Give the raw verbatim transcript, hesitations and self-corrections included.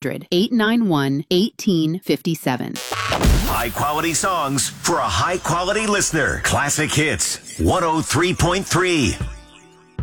hundred, eight nine one, one eight five seven. High quality songs for a high quality listener. Classic Hits one oh three point three.